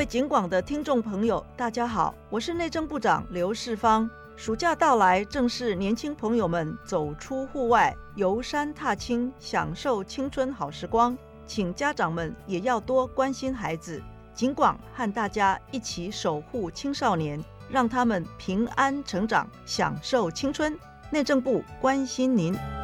位警广的听众朋友，大家好，我是内政部长刘世芳。暑假到来，正是年轻朋友们走出户外、游山踏青、享受青春好时光，请家长们也要多关心孩子。警广和大家一起守护青少年，让他们平安成长，享受青春。内政部关心您。